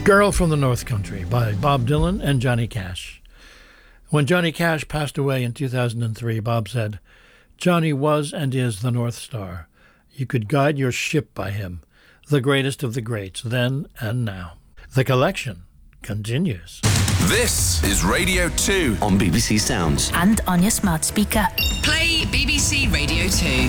Girl from the North Country by Bob Dylan and Johnny Cash. When Johnny Cash passed away in 2003, Bob said, "Johnny was and is the North Star. You could guide your ship by him, the greatest of the greats, then and now." The collection continues. This is Radio 2 on BBC Sounds and on your smart speaker. Play BBC Radio 2.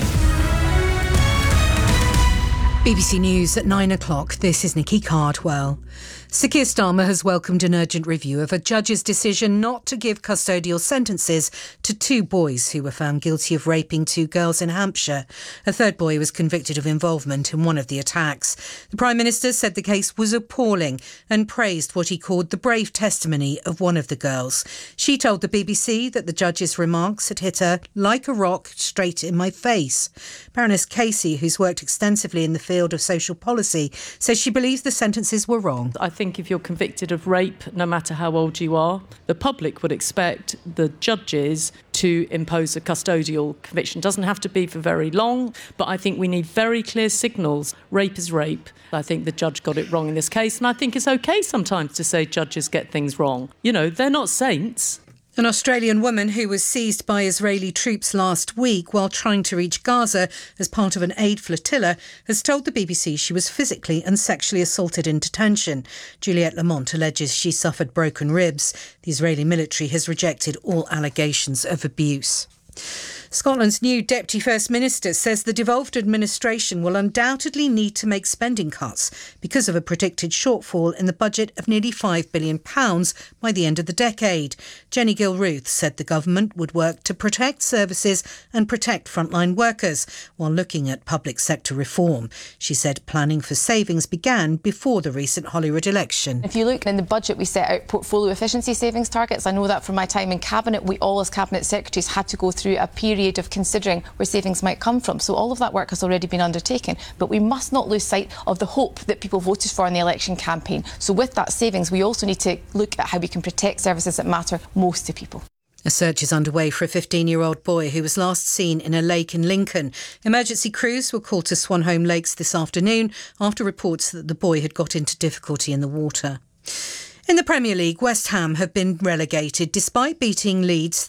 BBC News at 9 o'clock. This is Nikki Cardwell. Sir Keir Starmer has welcomed an urgent review of a judge's decision not to give custodial sentences to two boys who were found guilty of raping two girls in Hampshire. A third boy was convicted of involvement in one of the attacks. The Prime Minister said the case was appalling and praised what he called the brave testimony of one of the girls. She told the BBC that the judge's remarks had hit her like a rock straight in my face. Baroness Casey, who's worked extensively in the field of social policy, says she believes the sentences were wrong. I think if you're convicted of rape, no matter how old you are, the public would expect the judges to impose a custodial conviction. It doesn't have to be for very long, but I think we need very clear signals. Rape is rape. I think the judge got it wrong in this case, and I think it's okay sometimes to say judges get things wrong. You know, they're not saints. An Australian woman who was seized by Israeli troops last week while trying to reach Gaza as part of an aid flotilla has told the BBC she was physically and sexually assaulted in detention. Juliette Lamont alleges she suffered broken ribs. The Israeli military has rejected all allegations of abuse. Scotland's new Deputy First Minister says the devolved administration will undoubtedly need to make spending cuts because of a predicted shortfall in the budget of nearly £5 billion by the end of the decade. Jenny Gilruth said the government would work to protect services and protect frontline workers while looking at public sector reform. She said planning for savings began before the recent Holyrood election. If you look in the budget, we set out portfolio efficiency savings targets. I know that from my time in Cabinet, we all as Cabinet Secretaries had to go through a period of considering where savings might come from. So all of that work has already been undertaken. But we must not lose sight of the hope that people voted for in the election campaign. So with that savings, we also need to look at how we can protect services that matter most to people. A search is underway for a 15-year-old boy who was last seen in a lake in Lincoln. Emergency crews were called to Swanholme Lakes this afternoon after reports that the boy had got into difficulty in the water. In the Premier League, West Ham have been relegated despite beating Leeds